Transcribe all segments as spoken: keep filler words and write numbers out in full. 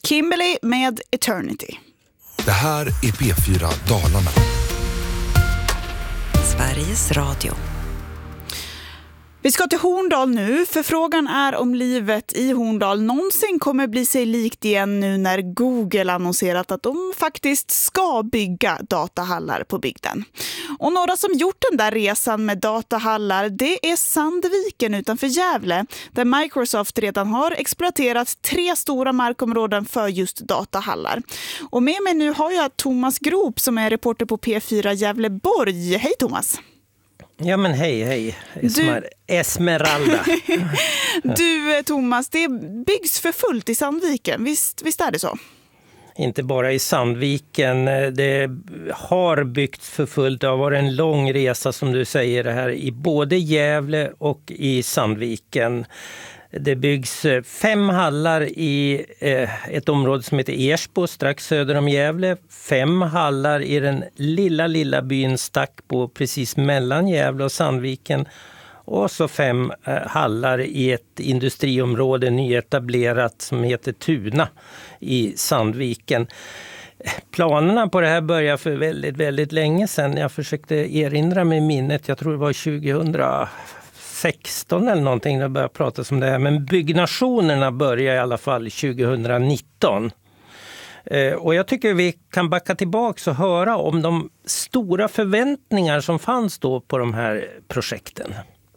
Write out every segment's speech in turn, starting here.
Kimberly med Eternity. Det här är P fyra Dalarna. Sveriges Radio. Vi ska till Horndal nu, för frågan är om livet i Horndal någonsin kommer bli sig likt igen nu när Google annonserat att de faktiskt ska bygga datahallar på bygden. Och några som gjort den där resan med datahallar, det är Sandviken utanför Gävle, där Microsoft redan har exploaterat tre stora markområden för just datahallar. Och med mig nu har jag Thomas Grop som är reporter på P fyra Gävleborg. Hej Thomas! Ja men hej, hej. Esmer- du... Esmeralda. Du Thomas, det byggs för fullt i Sandviken, visst, visst är det så? Inte bara i Sandviken, det har byggts för fullt. Det har varit en lång resa som du säger det här i både Gävle och i Sandviken. Det byggs fem hallar i ett område som heter Ersbo strax söder om Gävle. Fem hallar i den lilla, lilla byn Stackbo precis mellan Gävle och Sandviken. Och så fem hallar i ett industriområde nyetablerat som heter Tuna i Sandviken. Planerna på det här började för väldigt, väldigt länge sedan. Jag försökte erinra mig minnet, jag tror det var tjugohundrasexton eller någonting, när jag började prata om det här. Men byggnationerna började i alla fall tjugohundranitton. Eh, och jag tycker vi kan backa tillbaka och höra om de stora förväntningar som fanns då på de här projekten.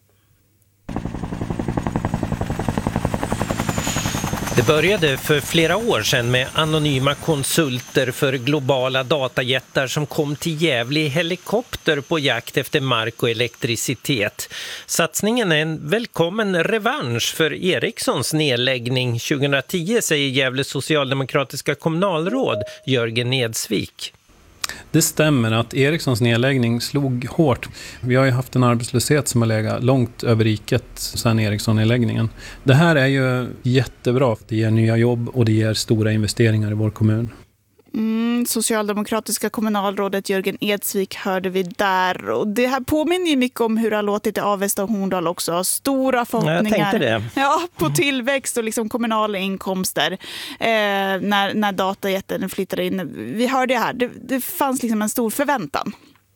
Det började för flera år sedan med anonyma konsulter för globala datajättar som kom till Gävle i helikopter på jakt efter mark och elektricitet. Satsningen är en välkommen revansch för Ericssons nedläggning tjugohundratio, säger Gävles socialdemokratiska kommunalråd Jörgen Edsvik. Det stämmer att Ericssons nedläggning slog hårt. Vi har ju haft en arbetslöshet som har legat långt över riket sedan Ericsson-nedläggningen. Det här är ju jättebra. Det ger nya jobb och det ger stora investeringar i vår kommun. Mm, socialdemokratiska kommunalrådet Jörgen Edsvik hörde vi där. Och det här påminner ju mycket om hur det har låtit i Avesta och Horndal också. Stora förhoppningar, jag tänkte det. Ja, på tillväxt och liksom kommunala inkomster eh, när, när datajätten flyttade in. Vi hörde det här, det, det fanns liksom en stor förväntan.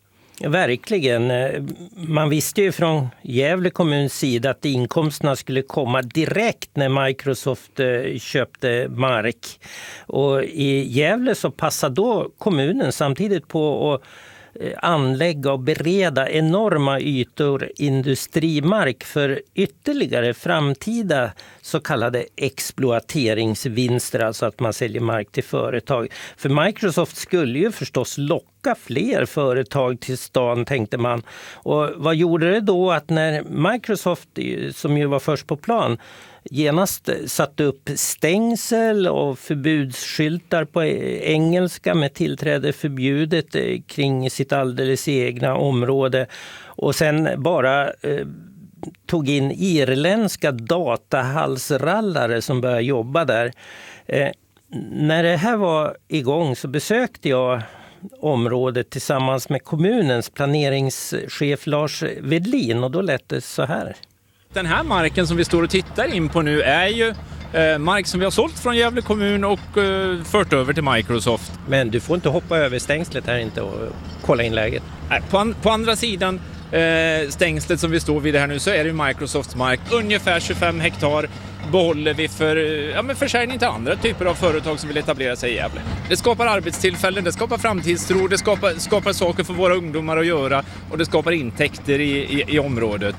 Verkligen. Man visste ju från Gävle kommuns sida att inkomsterna skulle komma direkt när Microsoft köpte mark. Och i Gävle så passade då kommunen samtidigt på att anlägga och bereda enorma ytor industrimark för ytterligare framtida så kallade exploateringsvinster, alltså att man säljer mark till företag. För Microsoft skulle ju förstås locka fler företag till stan, tänkte man. Och vad gjorde det då att när Microsoft, som ju var först på plan, genast satte upp stängsel och förbudsskyltar på engelska med tillträde förbjudet kring sitt alldeles egna område och sen bara eh, tog in irländska datahallsrallare som började jobba där. Eh, när det här var igång så besökte jag området tillsammans med kommunens planeringschef Lars Vedlin och då lät det så här. Den här marken som vi står och tittar in på nu är ju eh, mark som vi har sålt från Gävle kommun och eh, fört över till Microsoft. Men du får inte hoppa över stängslet här inte och kolla in läget. Nej, på, an- på andra sidan eh, stängslet som vi står vid här nu så är det Microsofts mark. Ungefär tjugofem hektar behåller vi för ja, men försäljning till andra typer av företag som vill etablera sig i Gävle. Det skapar arbetstillfällen, det skapar framtidstro, det skapar, skapar saker för våra ungdomar att göra och det skapar intäkter i, i, i området.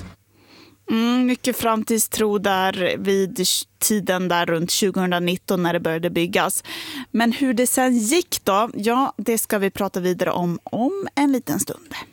Mm, mycket framtidstro där vid tiden där runt tjugohundranitton när det började byggas. Men hur det sen gick då, ja det ska vi prata vidare om om en liten stund.